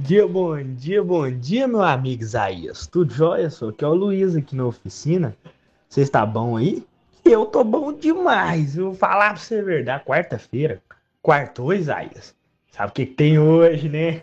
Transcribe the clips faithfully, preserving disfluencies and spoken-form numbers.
dia, bom dia, bom dia, meu amigo Isaías. Tudo jóia, só que é o Luiz aqui na oficina. Você está bom aí? Eu tô bom demais. Eu vou falar pra você a verdade. Quarta-feira, quartou, Isaías. Sabe o que que tem hoje, né?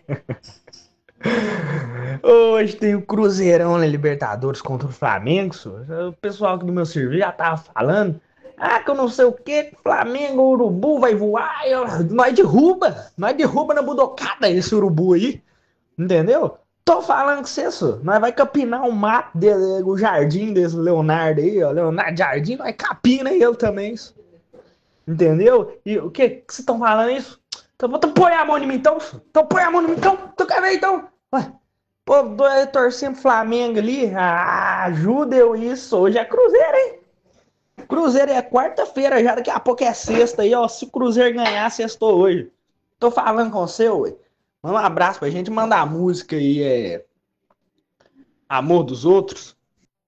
Hoje tem o Cruzeirão na Libertadores contra o Flamengo, só. O pessoal aqui do meu serviço já tava falando. Ah, que eu não sei o que, Flamengo, o urubu vai voar. Eu, nós derruba, nós derruba na budocada esse urubu aí. Entendeu? Tô falando com você, só. Nós vai capinar o mato dele, o jardim desse Leonardo aí, ó. Leonardo Jardim, nós capina ele também, só. Entendeu? E o que que vocês estão falando isso? Então, então põe a mão em mim então, só. Então põe a mão em mim então. Tu quer ver então? Ué, pô, dois torcendo pro Flamengo ali. Ah, ajuda eu isso. Hoje é Cruzeiro, hein? Cruzeiro é quarta-feira já, daqui a pouco é sexta aí, ó. Se o Cruzeiro ganhar, sextou hoje. Tô falando com você, ué. Manda um abraço pra gente, manda a música aí, é Amor dos Outros.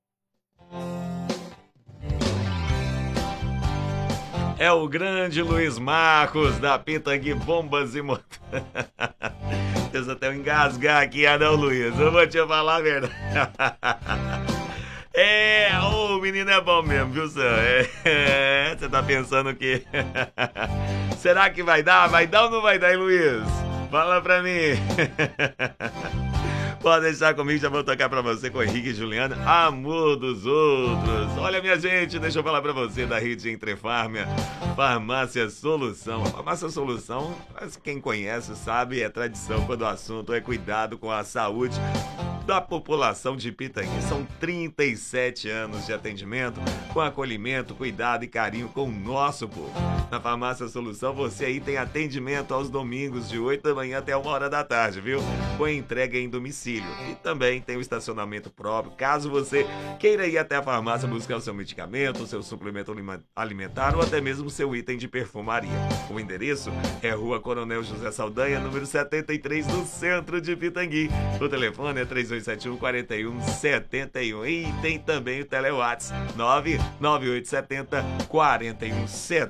É o grande Luiz Marcos da Pitangui Bombas e Motores. Deixa eu até engasgar aqui, ah não, Luiz. Eu vou te falar a verdade. É, o menino é bom mesmo, viu, Sam? É, é, você tá pensando que... Será que vai dar? Vai dar ou não vai dar, hein, Luiz? Fala pra mim. Pode deixar comigo, já vou tocar pra você com o Henrique e Juliana, Amor dos Outros. Olha, minha gente, deixa eu falar pra você da rede Entre Fármia, Farmácia Solução. A Farmácia Solução, quem conhece sabe, é tradição quando o assunto é cuidado com a saúde da população de Pitangui. São trinta e sete anos de atendimento, com acolhimento, cuidado e carinho com o nosso povo. Na Farmácia Solução, você aí tem atendimento aos domingos, de oito da manhã até uma hora da tarde, viu? Com entrega em domicílio. E também tem o estacionamento próprio, caso você queira ir até a farmácia buscar o seu medicamento, o seu suplemento alimentar ou até mesmo o seu item de perfumaria. O endereço é Rua Coronel José Saldanha, número setenta e três, no centro de Pitangui. O telefone é três dois sete um, quatro um sete um. E tem também o TeleWhats nove nove oito sete zero, quatro um sete